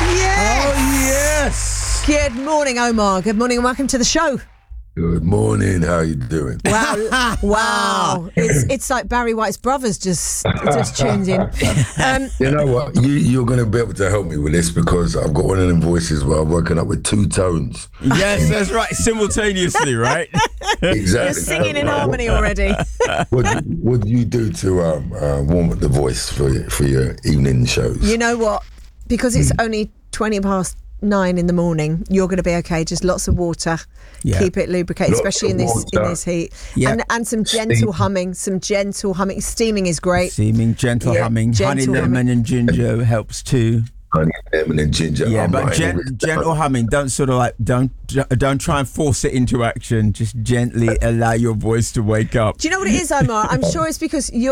Yes. Oh, yes. Good morning, Omar. Good morning and welcome to the show. Good morning. How you doing? Wow. Wow. It's like Barry White's brothers just tuned in. You know what? You're going to be able to help me with this because I've got one of them voices where I'm working up with two tones. Yes, that's right. Simultaneously, right? Exactly. You're singing in harmony already. What do you do to warm up the voice for your evening shows? You know what? Because it's only 20 past 9 in the morning, you're going to be okay. Just lots of water, keep it lubricated, Lots especially of in this heat. Yeah. And some gentle humming. Steaming is great. Seeming gentle humming. Honey, Gentle lemon, humming. and ginger helps too. Honey, lemon, and ginger. Yeah, I'm but writing all this gentle down. humming. Don't sort of like don't try and force it into action. Just gently allow your voice to wake up. Do you know what it is, Omar? I'm sure it's because